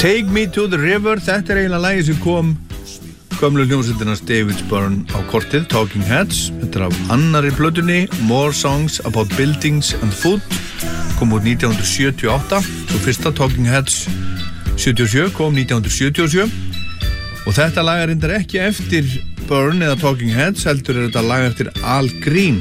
Take Me to the River, þetta eiginlega lagið sem kom gömlu hljómsveitarnar David Byrne á kortið, Talking Heads. Þetta af annarri plötunni, More Songs About Buildings and Food, kom út 1978. Svo fyrsta Talking Heads 77 kom 1977 og þetta lag reyndar ekki eftir Byrne eða Talking Heads, heldur þetta lag eftir Al Green.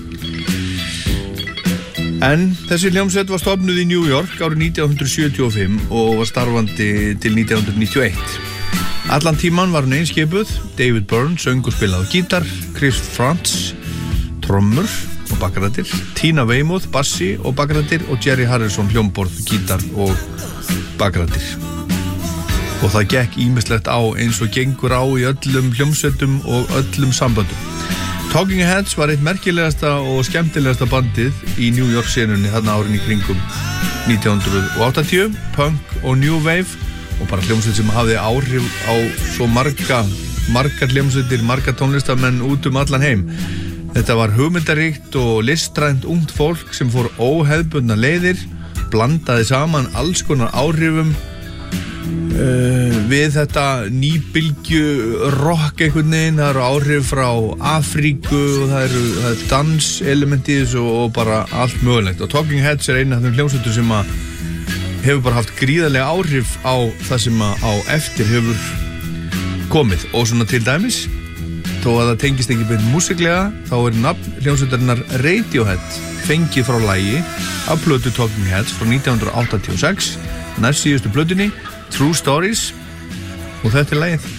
En þessi hljómsveit var stofnuð í New York árið 1975 og var starfandi til 1991. Allan tíman var hún einskipuð, David Byrne söng og spilaði á gítar, Chris Frantz trommur og bakrættir, Tina Weymouth bassi og bakrættir og Jerry Harrison hljómborð, gítar og bakrættir. Og það gekk ýmislegt á eins og gengur á í öllum hljómsveitum og öllum samböndum. Talking Heads var eitt merkilegasta og skemmtilegasta bandið í New York senunni þarna árin í kringum 1980, punk og new wave og bara hljómsveit sem hafði áhrif á svo margar hljómsveitir, margar tónlistamenn út allan heim. Þetta var hugmyndaríkt og listrænt ungt fólk sem fór óhefðbundna leiðir, blandaði saman alls konar áhrifum við þetta nýbylgju rock einhvern veginn. Það eru áhrif frá Afríku og það er danselement í þessu og bara allt mögulegt. Og Talking Heads er eina af þeim hljómsveitum sem hefur bara haft gríðarlega áhrif á það sem á eftir hefur komið. Og svona til dæmis, þó að það tengist ekki beint músiklega, þá er nafn hljómsveitarinnar Radiohead fengið frá lagi af plötu Talking Heads frá 1986, næst síðustu plötunni True Stories og þetta er lagið.